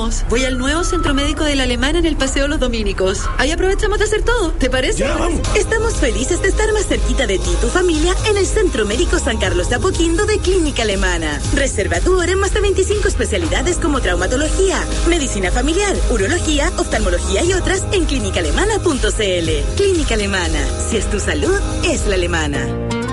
vamos. Voy al nuevo centro médico de la Alemana en el Paseo Los Dominicos. Ahí aprovechamos de hacer todo, ¿te parece? Ya, vamos. Estamos felices de estar más cerquita de ti y tu familia en el Centro Médico San Carlos de Apoquindo de Clínica Alemana. Reserva tu hora en más de 25 especialidades como traumatología, medicina familiar, urología, oftalmología y otras en clínicaalemana.cl. Clínica Alemana. Si es tu salud, es la alemana.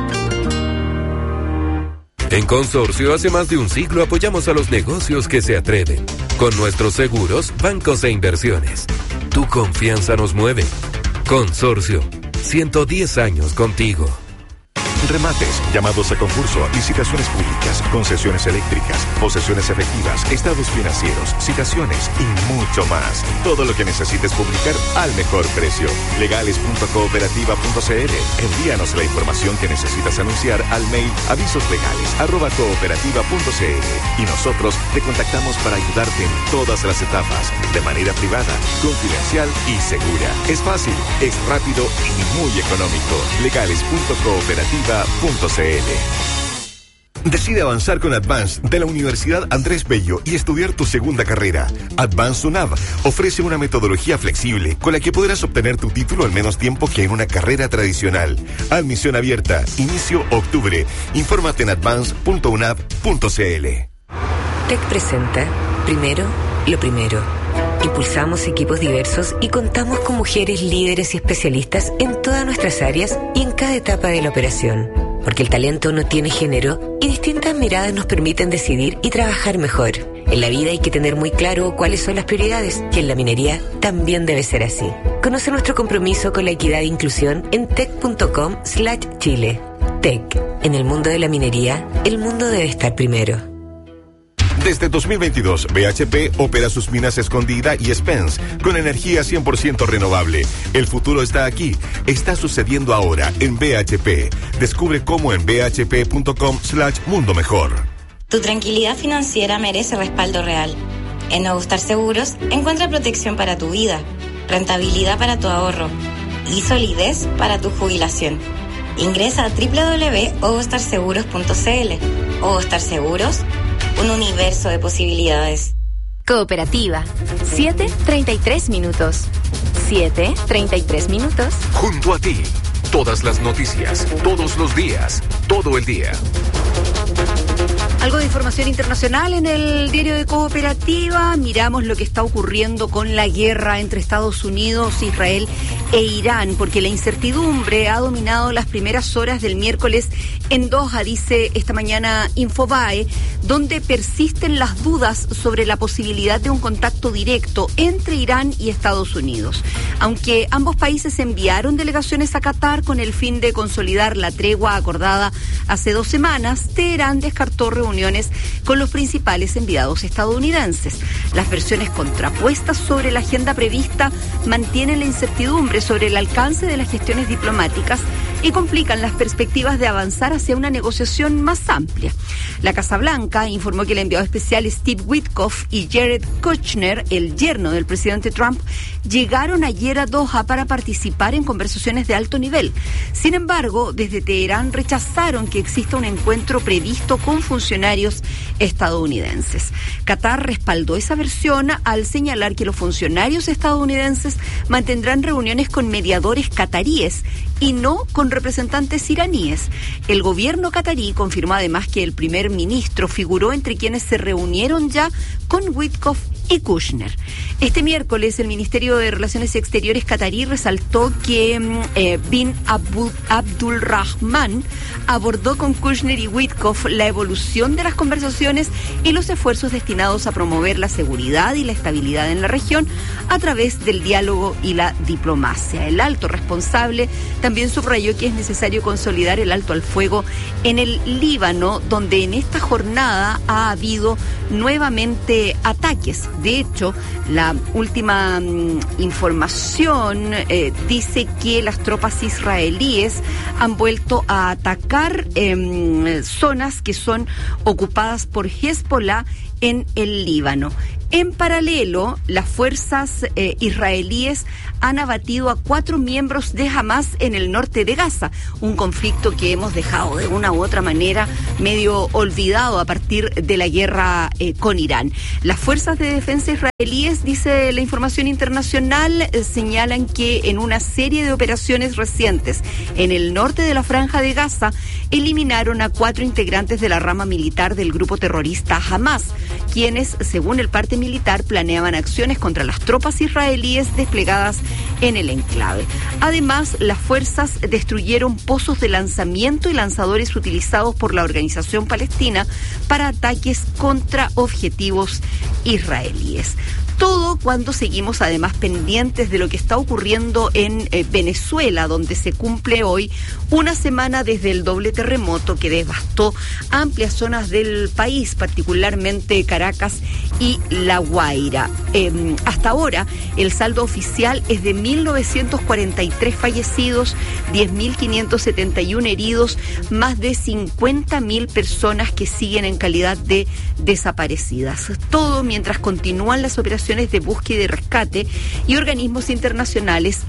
En Consorcio, hace más de un siglo apoyamos a los negocios que se atreven. Con nuestros seguros, bancos e inversiones. Tu confianza nos mueve. Consorcio, 110 años contigo. Remates, llamados a concurso, licitaciones públicas, concesiones eléctricas, posesiones efectivas, estados financieros, citaciones y mucho más. Todo lo que necesites publicar al mejor precio. Legales.cooperativa.cl. Envíanos la información que necesitas anunciar al mail avisoslegales@cooperativa.cl y nosotros te contactamos para ayudarte en todas las etapas, de manera privada, confidencial y segura. Es fácil, es rápido y muy económico. Legales.cooperativa.cl. Decide avanzar con Advance de la Universidad Andrés Bello y estudiar tu segunda carrera. Advance UNAV ofrece una metodología flexible con la que podrás obtener tu título al menos tiempo que en una carrera tradicional. Admisión abierta, inicio octubre. Infórmate en advance.unav.cl. TEC presenta Primero, lo primero. Impulsamos equipos diversos y contamos con mujeres líderes y especialistas en todas nuestras áreas y en cada etapa de la operación. Porque el talento no tiene género y distintas miradas nos permiten decidir y trabajar mejor. En la vida hay que tener muy claro cuáles son las prioridades y en la minería también debe ser así. Conoce nuestro compromiso con la equidad e inclusión en tec.com/Chile. TEC. En el mundo de la minería, el mundo debe estar primero. Desde 2022, BHP opera sus minas Escondida y Spence con energía 100% renovable. El futuro está aquí. Está sucediendo ahora en BHP. Descubre cómo en bhp.com/mundo mejor. Tu tranquilidad financiera merece respaldo real. En Ogustar Seguros encuentra protección para tu vida, rentabilidad para tu ahorro y solidez para tu jubilación. Ingresa a www.ogustarseguros.cl. Ogustar Seguros, un universo de posibilidades. Cooperativa. 7:33 minutos. 7:33 minutos. Junto a ti. Todas las noticias, todos los días, todo el día. Algo de información internacional en el diario de Cooperativa. Miramos lo que está ocurriendo con la guerra entre Estados Unidos, Israel e Irán, porque la incertidumbre ha dominado las primeras horas del miércoles en Doha, dice esta mañana Infobae, donde persisten las dudas sobre la posibilidad de un contacto directo entre Irán y Estados Unidos. Aunque ambos países enviaron delegaciones a Qatar con el fin de consolidar la tregua acordada hace 2 semanas, Teherán descartó reuniones con los principales enviados estadounidenses. Las versiones contrapuestas sobre la agenda prevista mantienen la incertidumbre sobre el alcance de las gestiones diplomáticas y complican las perspectivas de avanzar hacia una negociación más amplia. La Casa Blanca informó que el enviado especial Steve Witkoff y Jared Kushner, el yerno del presidente Trump, llegaron ayer a Doha para participar en conversaciones de alto nivel. Sin embargo, desde Teherán rechazaron que exista un encuentro previsto con funcionarios estadounidenses. Qatar respaldó esa versión al señalar que los funcionarios estadounidenses mantendrán reuniones con mediadores cataríes y no con representantes iraníes. El gobierno catarí confirmó además que el primer ministro figuró entre quienes se reunieron ya con Witkoff y Kushner. Este miércoles el Ministerio de Relaciones Exteriores catarí resaltó que bin Abdulrahman abordó con Kushner y Witkoff la evolución de las conversaciones y los esfuerzos destinados a promover la seguridad y la estabilidad en la región a través del diálogo y la diplomacia. El alto responsable también subrayó que es necesario consolidar el alto al fuego en el Líbano, donde en esta jornada ha habido nuevamente ataques. De hecho, la última información dice que las tropas israelíes han vuelto a atacar zonas que son ocupadas por Hezbollah en el Líbano. En paralelo, las fuerzas israelíes han abatido a 4 miembros de Hamas en el norte de Gaza, un conflicto que hemos dejado de una u otra manera medio olvidado a partir de la guerra con Irán. Las fuerzas de defensa israelíes, dice la información internacional, señalan que en una serie de operaciones recientes en el norte de la franja de Gaza eliminaron a 4 integrantes de la rama militar del grupo terrorista Hamas, quienes, según el parte militar, planeaban acciones contra las tropas israelíes desplegadas en el enclave. Además, las fuerzas destruyeron pozos de lanzamiento y lanzadores utilizados por la organización palestina para ataques contra objetivos israelíes. Todo cuando seguimos además pendientes de lo que está ocurriendo en Venezuela, donde se cumple hoy una semana desde el doble terremoto que devastó amplias zonas del país, particularmente Caracas y La Guaira. Hasta ahora, el saldo oficial es de 1.943 fallecidos, 10.571 heridos, más de 50.000 personas que siguen en calidad de desaparecidas. Todo mientras continúan las operaciones de búsqueda y rescate y organismos internacionales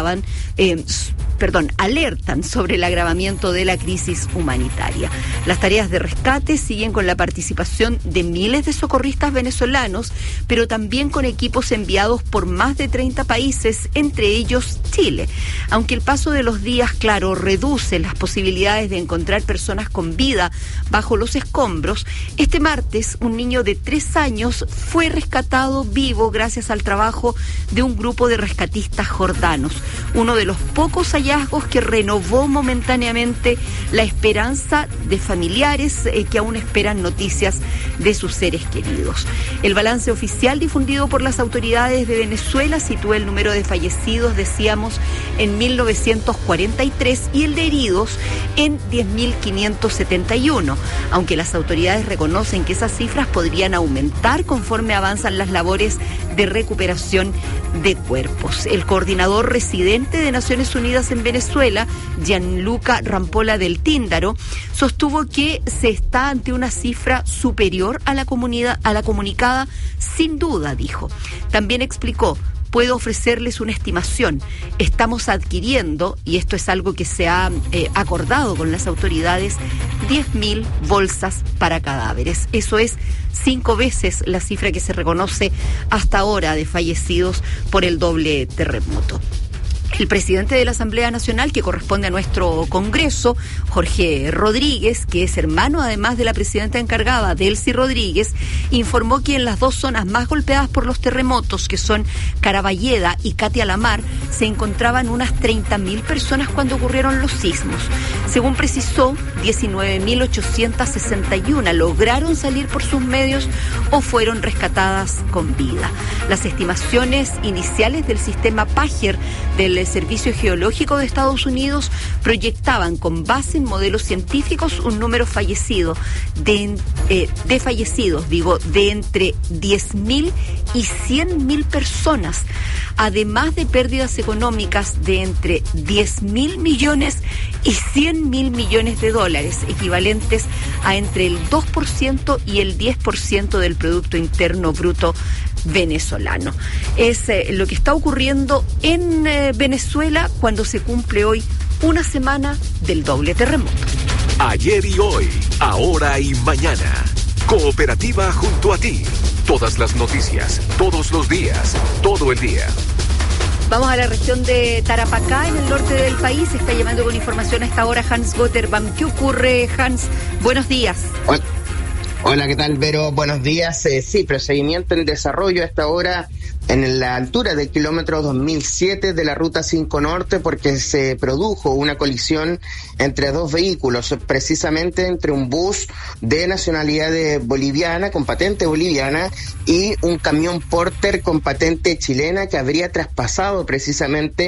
alertan sobre el agravamiento de la crisis humanitaria. Las tareas de rescate siguen con la participación de miles de socorristas venezolanos, pero también con equipos enviados por más de 30 países, entre ellos Chile. Aunque el paso de los días, claro, reduce las posibilidades de encontrar personas con vida bajo los escombros, este martes un niño de 3 años fue rescatado vivo gracias al trabajo de un grupo de rescatistas jordanos, uno de los pocos hallazgos que renovó momentáneamente la esperanza de familiares que aún esperan noticias de sus seres queridos. El balance oficial difundido por las autoridades de Venezuela sitúa el número de fallecidos, decíamos, en 1.943 y el de heridos en 10.571, aunque las autoridades reconocen que esas cifras podrían aumentar conforme avanzan las labores de recuperación de cuerpos. El coordinador residente de Naciones Unidas en Venezuela, Gianluca Rampolla del Tíndaro, sostuvo que se está ante una cifra superior a la comunicada, sin duda, dijo. También explicó: puedo ofrecerles una estimación. Estamos adquiriendo, y esto es algo que se ha acordado con las autoridades, 10.000 bolsas para cadáveres. Eso es 5 veces la cifra que se reconoce hasta ahora de fallecidos por el doble terremoto. El presidente de la Asamblea Nacional, que corresponde a nuestro Congreso, Jorge Rodríguez, que es hermano además de la presidenta encargada, Delcy Rodríguez, informó que en las 2 zonas más golpeadas por los terremotos, que son Caraballeda y Catia la Mar, se encontraban unas 30.000 personas cuando ocurrieron los sismos. Según precisó, 19.861 lograron salir por sus medios o fueron rescatadas con vida. Las estimaciones iniciales del sistema Pager del Servicio Geológico de Estados Unidos proyectaban, con base en modelos científicos, un número de entre 10.000 y 100.000 personas, además de pérdidas económicas de entre 10.000 millones y 100.000 millones de dólares, equivalentes a entre el 2% y el 10% del Producto Interno Bruto venezolano. Es lo que está ocurriendo en Venezuela cuando se cumple hoy una semana del doble terremoto. Ayer y hoy, ahora y mañana. Cooperativa junto a ti. Todas las noticias, todos los días, todo el día. Vamos a la región de Tarapacá, en el norte del país. Está llamando con información a esta hora Hans Gotterbaum. ¿Qué ocurre, Hans? Buenos días. Hola, ¿qué tal, Vero? Buenos días. Sí, procedimiento en desarrollo a esta hora en la altura del kilómetro 2007 de la Ruta 5 Norte, porque se produjo una colisión entre 2 vehículos, precisamente entre un bus de nacionalidad boliviana, con patente boliviana, y un camión Porter con patente chilena que habría traspasado precisamente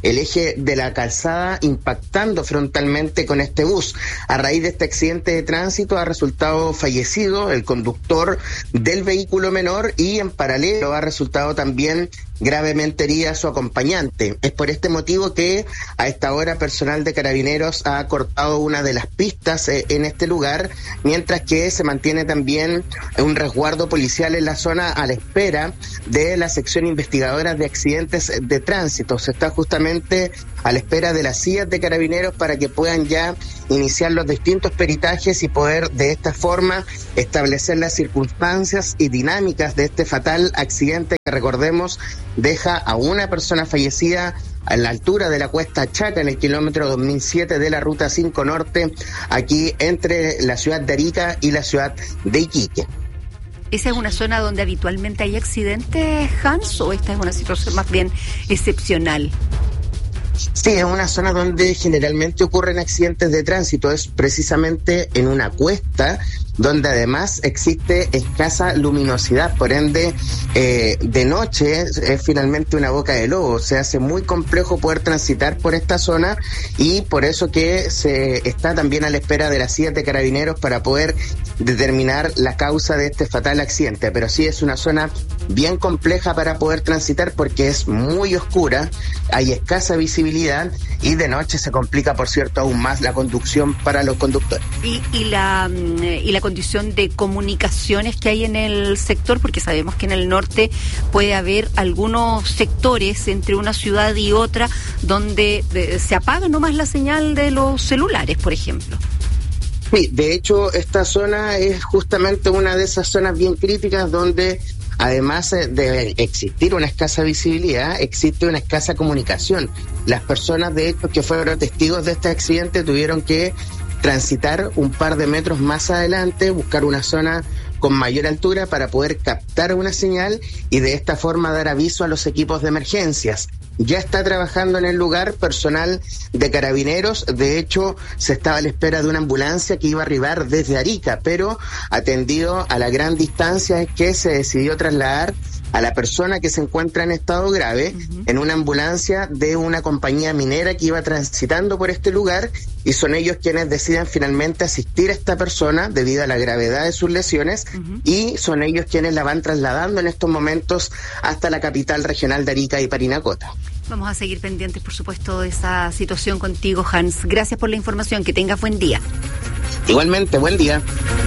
el eje de la calzada, impactando frontalmente con este bus. A raíz de este accidente de tránsito ha resultado fallecido el conductor del vehículo menor y en paralelo ha resultado también gravemente herida su acompañante. Es por este motivo que a esta hora personal de Carabineros ha cortado una de las pistas en este lugar, mientras que se mantiene también un resguardo policial en la zona a la espera de la sección investigadora de accidentes de tránsito. Se está justamente a la espera de las sillas de Carabineros para que puedan ya iniciar los distintos peritajes y poder de esta forma establecer las circunstancias y dinámicas de este fatal accidente que, recordemos, deja a una persona fallecida a la altura de la Cuesta Chaca, en el kilómetro 2007 de la Ruta 5 Norte, aquí entre la ciudad de Arica y la ciudad de Iquique. ¿Esa es una zona donde habitualmente hay accidentes, Hans, o esta es una situación más bien excepcional? Sí, es una zona donde generalmente ocurren accidentes de tránsito, es precisamente en una cuesta donde además existe escasa luminosidad, por ende de noche es finalmente una boca de lobo, se hace muy complejo poder transitar por esta zona y por eso que se está también a la espera de las sillas de Carabineros para poder determinar la causa de este fatal accidente, pero sí es una zona bien compleja para poder transitar porque es muy oscura, hay escasa visibilidad y de noche se complica, por cierto, aún más la conducción para los conductores. Y la condición de comunicaciones que hay en el sector, porque sabemos que en el norte puede haber algunos sectores entre una ciudad y otra donde se apaga nomás la señal de los celulares, por ejemplo. Sí, de hecho esta zona es justamente una de esas zonas bien críticas donde además de existir una escasa visibilidad, existe una escasa comunicación. Las personas, de hecho, que fueron testigos de este accidente tuvieron que transitar un par de metros más adelante, buscar una zona con mayor altura para poder captar una señal y de esta forma dar aviso a los equipos de emergencias. Ya está trabajando en el lugar personal de Carabineros, de hecho se estaba a la espera de una ambulancia que iba a arribar desde Arica, pero atendido a la gran distancia es que se decidió trasladar a la persona que se encuentra en estado grave en una ambulancia de una compañía minera que iba transitando por este lugar y son ellos quienes deciden finalmente asistir a esta persona debido a la gravedad de sus lesiones y son ellos quienes la van trasladando en estos momentos hasta la capital regional de Arica y Parinacota. Vamos a seguir pendientes, por supuesto, de esa situación contigo, Hans. Gracias por la información, que tengas buen día. Igualmente, buen día.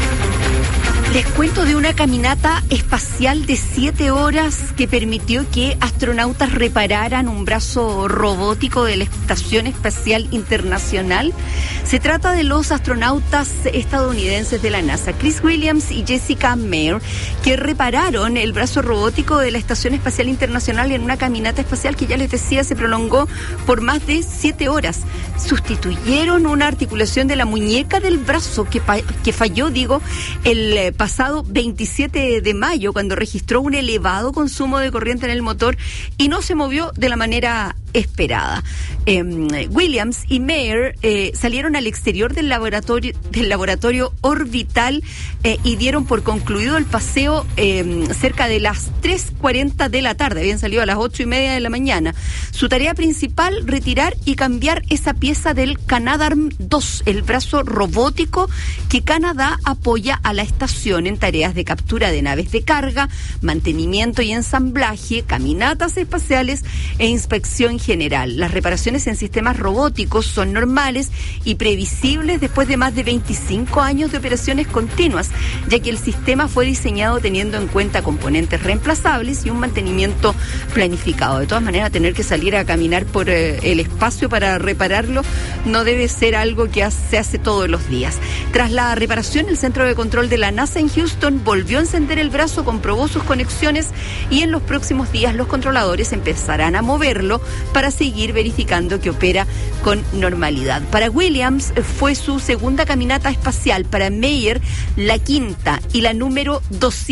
Les cuento de una caminata espacial de 7 horas que permitió que astronautas repararan un brazo robótico de la Estación Espacial Internacional. Se trata de los astronautas estadounidenses de la NASA, Chris Williams y Jessica Meir, que repararon el brazo robótico de la Estación Espacial Internacional en una caminata espacial que, ya les decía, se prolongó por más de 7 horas. Sustituyeron una articulación de la muñeca del brazo que falló, el pasado 27 de mayo, cuando registró un elevado consumo de corriente en el motor y no se movió de la manera esperada. Williams y Meir salieron al exterior del laboratorio orbital y dieron por concluido el paseo cerca de las 3:40 de la tarde. Habían salido a las 8:30 de la mañana. Su tarea principal, retirar y cambiar esa pieza del Canadarm2, el brazo robótico que Canadá apoya a la estación en tareas de captura de naves de carga, mantenimiento y ensamblaje, caminatas espaciales e inspección general. Las reparaciones en sistemas robóticos son normales y previsibles después de más de 25 años de operaciones continuas, ya que el sistema fue diseñado teniendo en cuenta componentes reemplazables y un mantenimiento planificado. De todas maneras, tener que salir a caminar por el espacio para repararlo no debe ser algo que se hace todos los días. Tras la reparación, el Centro de Control de la NASA en Houston volvió a encender el brazo, comprobó sus conexiones y en los próximos días los controladores empezarán a moverlo para seguir verificando que opera con normalidad. Para Williams fue su segunda caminata espacial, para Meir la quinta y la número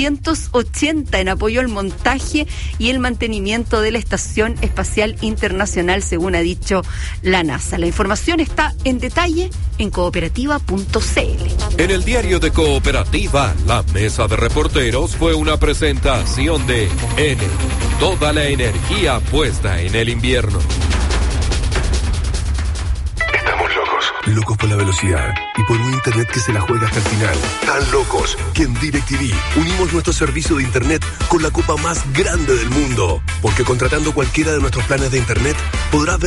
280 en apoyo al montaje y el mantenimiento de la Estación Espacial Internacional, según ha dicho la NASA. La información está en detalle en cooperativa.cl. En el diario de Cooperativa, la mesa de reporteros fue una presentación de N, toda la energía puesta en el invierno. Locos por la velocidad y por un internet que se la juega hasta el final. Tan locos que en DirecTV unimos nuestro servicio de internet con la copa más grande del mundo. Porque contratando cualquiera de nuestros planes de internet podrás ver